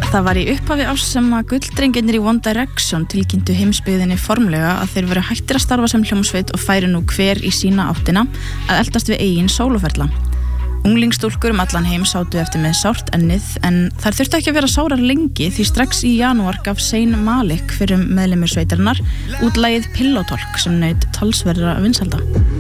Það var í upphafi árs sem að gulldrengirnir í One Direction tilkynntu heimsbyggðinni formlega að þeir veru hættir að starfa sem hljómsveit og færu nú hver í sína áttina að eltast við eigin sólóferla. Unglingsstúlkur allan heim sátu eftir með sárt ennið en þær þurftu ekki að vera sárar lengi því strax í janúar gaf Zayn Malik fyrir meðlimir sveitarinnar út lagið Pillow Talk sem naut talsverðra vinsælda.